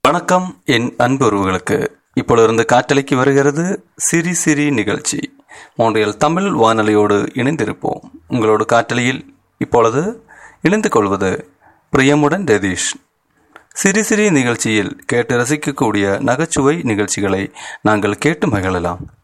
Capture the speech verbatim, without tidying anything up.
வணக்கம் என் அன்பு உறவுகளுக்கு. இப்பொழுது காற்றலைக்கு வருகிறது சிரி சிரி நிகழ்ச்சி. மோன்றியல் தமிழ் வானொலியோடு இணைந்திருப்போம். உங்களோடு காற்றலையில் இப்பொழுது இணைந்து கொள்வது பிரியமுடன் ரதீஷ். சிரி சிரி நிகழ்ச்சியில் கேட்டு ரசிக்கக்கூடிய நகைச்சுவை நிகழ்ச்சிகளை நாங்கள் கேட்டு மகிழலாம்.